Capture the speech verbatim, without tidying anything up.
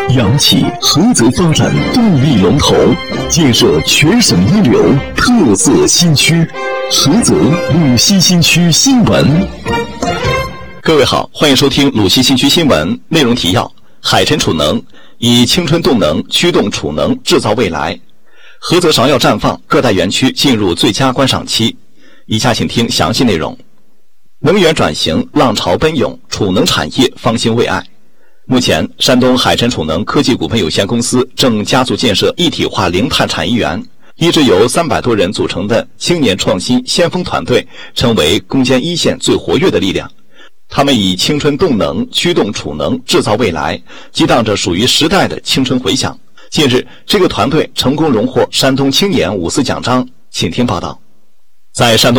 央企菏泽发展动力龙头，建设全省一流特色新区。菏泽鲁西新区新闻。 各位好，欢迎收听鲁西新区新闻。内容提要：海辰储能以青春动能驱动储能制造未来。菏泽芍药绽放，各大园区进入最佳观赏期。以下请听详细内容。能源转型浪潮奔涌，储能产业方兴未艾。目前，山东海辰储能科技股份有限公司正加速建设一体化零碳产业园，一支由三百多人组成的青年创新先锋团队成为攻坚一线最活跃的力量。他们以青春动能驱动储能制造未来，激荡着属于时代的青春回响。近日，这个团队成功荣获山东青年五四奖章，请听报道。在山东